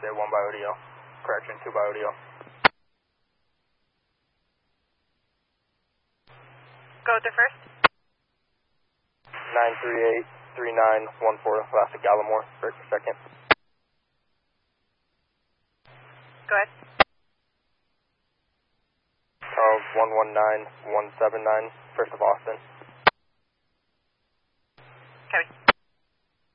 Say 1 by ODO. Correction, 2 by ODO. Go with the first. 938-3914, last at Gallimore, first or second. Go ahead. Charles 119179, first of Austin. Copy.